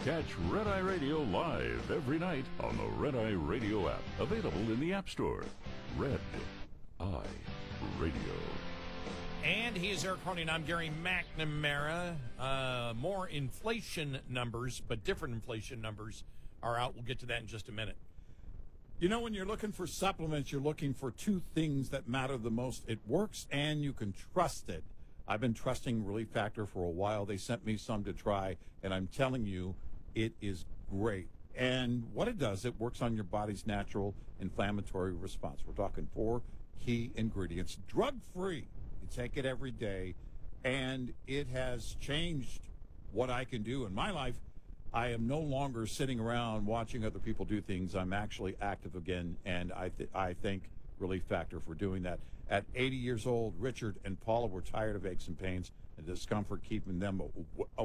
Catch Red Eye Radio live every night on the Red Eye Radio app. Available in the App Store. Red Eye Radio. And he is Eric Horning. I'm Gary McNamara. More inflation numbers, but different inflation numbers are out. We'll get to that in just a minute. You know, when you're looking for supplements, you're looking for two things that matter the most. It works and you can trust it. I've been trusting Relief Factor for a while. They sent me some to try, and I'm telling you, it is great. And what it does, it works on your body's natural inflammatory response. We're talking 4 key ingredients, drug-free. You take it every day, and it has changed what I can do in my life. I am no longer sitting around watching other people do things. I'm actually active again, and I thank Relief Factor for doing that. At 80 years old, Richard and Paula were tired of aches and pains and discomfort keeping them